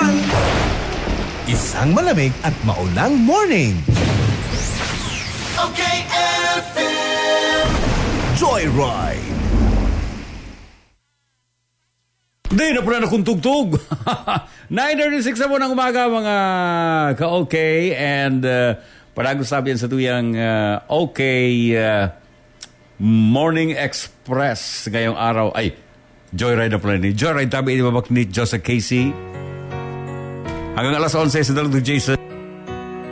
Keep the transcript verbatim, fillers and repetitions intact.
naman. Isang malamig at maulang morning. Okay, F M Joyride. Hindi na pala na kung tugtog. nine thirty-six na po ng umaga mga ka-okay. And uh, parang sabi yan sa tuyang uh, okay uh, Morning Express ngayong araw. Ay, Joyride na pala ni. Joyride tabi ni Babak ni Joseph Casey. Hanggang alas eleven sa Dalawang Jason.